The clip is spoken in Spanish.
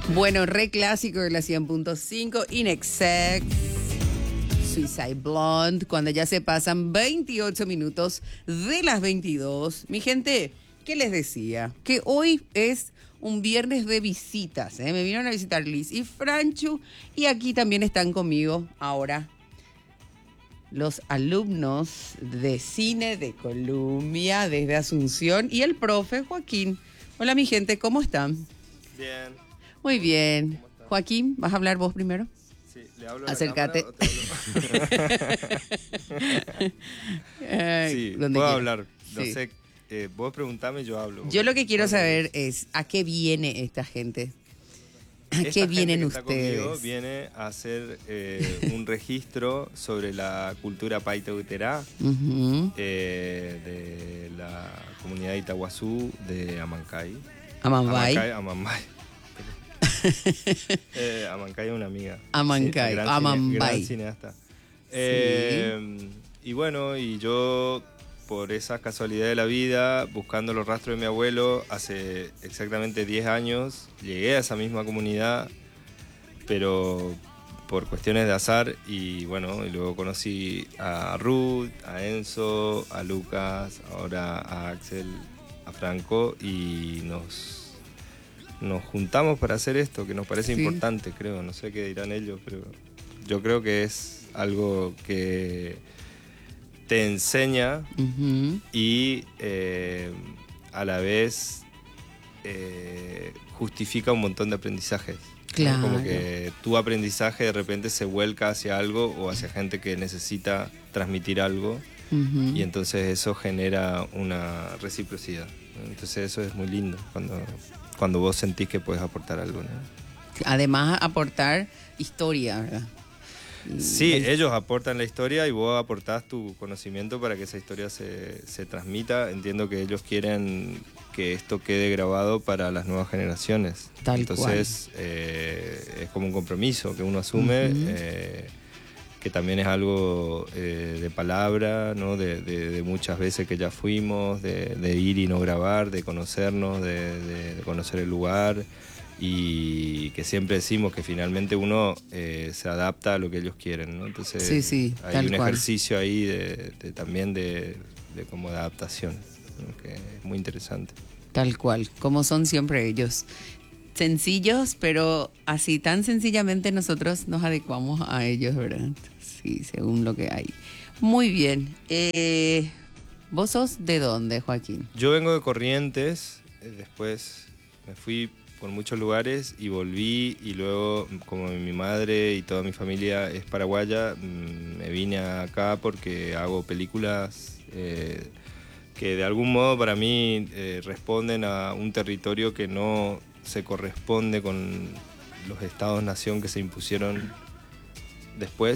Bueno, re clásico de la 100.5, Inexex, Suicide Blonde, cuando ya se pasan 28 minutos de las 22. Mi gente, ¿qué les decía? Que hoy es un viernes de visitas, ¿eh? Me vinieron a visitar Liz y Franchu, y aquí también están conmigo ahora los alumnos de cine de Columbia desde Asunción y el profe Joaquín. Hola mi gente, ¿cómo están? Bien. Muy bien. Joaquín, ¿vas a hablar vos primero? Sí, ¿le hablo Acércate. a la cámara o te hablo? Sí, puedo quieras. hablar. No Sí. sé, vos preguntame y yo hablo. Yo lo que quiero saber es ¿a qué viene esta gente? ¿A Esta qué vienen gente que está ustedes? conmigo viene a hacer un registro sobre la cultura paitauterá Ujú. de la comunidad de Itaguazú de Amancay. Amambay. Amambay. Amancay es una amiga. Amancay, Gran Amambay. cineasta. Sí. Y bueno, y yo, por esa casualidad de la vida, buscando los rastros de mi abuelo, hace exactamente 10 años, llegué a esa misma comunidad, pero por cuestiones de azar, y bueno, y luego conocí a Ruth, a Enzo, a Lucas, ahora a Axel, a Franco, y nos juntamos para hacer esto, que nos parece Sí. importante, creo. No sé qué dirán ellos, pero yo creo que es algo que te enseña Ujú. y a la vez justifica un montón de aprendizajes. Claro. ¿No? Como que tu aprendizaje de repente se vuelca hacia algo o hacia gente que necesita transmitir algo. Ujú. Y entonces eso genera una reciprocidad, ¿no? Entonces eso es muy lindo cuando vos sentís que puedes aportar algo, ¿no? Además, aportar historia, ¿verdad? Sí, ellos aportan la historia y vos aportás tu conocimiento para que esa historia se transmita. Entiendo que ellos quieren que esto quede grabado para las nuevas generaciones. Tal Entonces, es como un compromiso que uno asume, que también es algo de palabra, ¿no? De muchas veces que ya fuimos, de ir y no grabar, de conocernos, de conocer el lugar. Y que siempre decimos que finalmente uno se adapta a lo que ellos quieren, ¿no? Entonces Sí, hay tal un cual. ejercicio ahí también de como de adaptación, ¿no? Que es muy interesante. Tal cual, como son siempre ellos. Sencillos, pero así tan sencillamente nosotros nos adecuamos a ellos, ¿verdad? Sí, según lo que hay. Muy bien. ¿Vos sos de dónde, Joaquín? Yo vengo de Corrientes, después me fui por muchos lugares y volví, y luego, como mi madre y toda mi familia es paraguaya, me vine acá porque hago películas que de algún modo para mí responden a un territorio que no se corresponde con los estados-nación que se impusieron después.